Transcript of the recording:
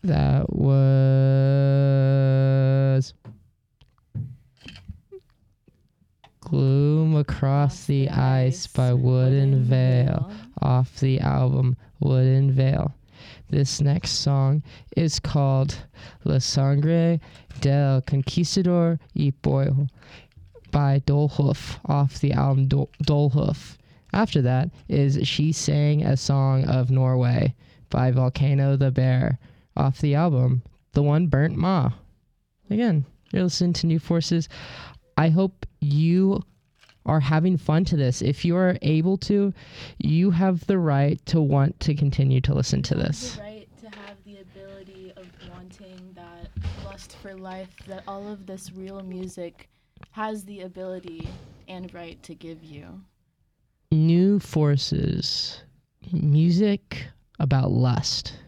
That was Gloom Across the Ice by Wooden Veil off the album Wooden Veil. This next song is called La Sangre del Conquistador y Pueblo by Dolhoof off the album Dolhoof. After that is She Sang a Song of Norway by Volcano the Bear off the album The One Burnt Ma. Again, you're listening to New Forces. I hope you are having fun to this. If you are able to, you have the right to want to continue to listen to this. The right to have the ability of wanting that lust for life that all of this real music has the ability and right to give you. New Forces. Music about lust.